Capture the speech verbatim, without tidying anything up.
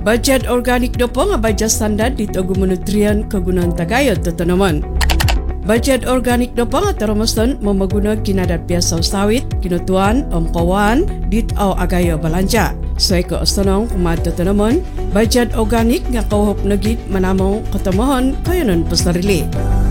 Bajet organik dopo nga bajet standard dito gumunutrian kegunaan tagayod tanaman. Bajet organik dopo nga teramuston memaguna kinadat biasa sawit, kinutuan, omkawan, dit au agayo balanja. Soy ko astanong kumat tanaman, bajet organik nga kauhop nagit manamong katamahan kayanan pasarili.